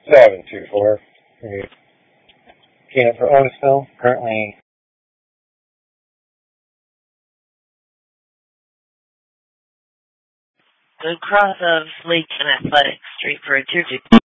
724. Keenan for Otisville, currently. Good cross of Lake and Athletic Street for a Tier 2.